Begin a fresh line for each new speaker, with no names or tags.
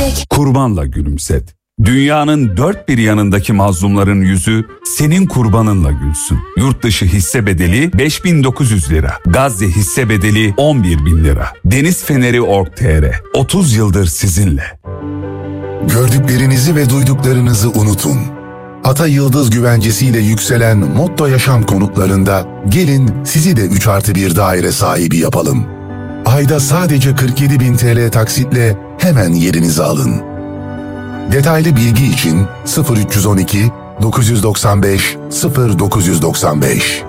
Kurbanla gülümset. Dünyanın dört bir yanındaki mazlumların yüzü senin kurbanınla gülsün. Yurt dışı hisse bedeli 5.900 lira. Gazze hisse bedeli 11.000 lira. Deniz Feneri Org.tr 30 yıldır sizinle.
Gördüklerinizi ve duyduklarınızı unutun. Ata Yıldız güvencesiyle yükselen Motto Yaşam konutlarında gelin sizi de 3+1 daire sahibi yapalım. Ayda sadece 47.000 TL taksitle hemen yerinizi alın. Detaylı bilgi için 0312 995 0995